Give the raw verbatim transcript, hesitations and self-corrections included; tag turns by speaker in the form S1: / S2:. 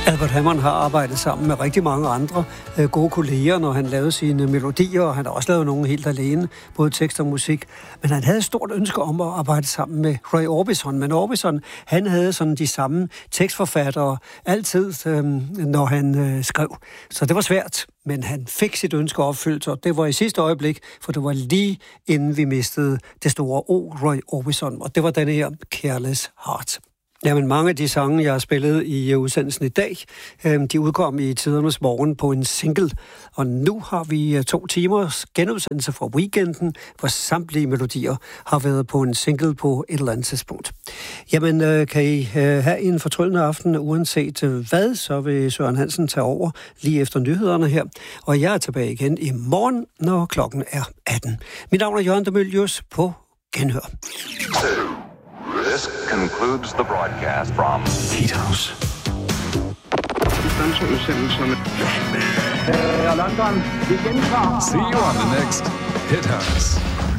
S1: Albert Hammond har arbejdet sammen med rigtig mange andre øh, gode kolleger, når han lavede sine melodier, og han har også lavet nogle helt alene, både tekst og musik. Men han havde et stort ønske om at arbejde sammen med Roy Orbison. Men Orbison, han havde sådan de samme tekstforfattere altid, øh, når han øh, skrev. Så det var svært, men han fik sit ønske opfyldt, og det var i sidste øjeblik, for det var lige inden vi mistede det store O, Roy Orbison, og det var denne her Careless Heart. Jamen, mange af de sange, jeg har spillet i udsendelsen i dag, de udkom i Tidernes Morgen på en single. Og nu har vi to timers genudsendelse fra weekenden, hvor samtlige melodier har været på en single på et eller andet tidspunkt. Jamen, kan I have en fortryllende aften, uanset hvad, så vil Søren Hansen tage over lige efter nyhederne her. Og jeg er tilbage igen i morgen, når klokken er atten. Mit navn er Jørgen de Mylius på Genhør.
S2: This concludes the broadcast from
S3: Heat House.
S4: London, vi gentager.
S3: See you on the next Hit House.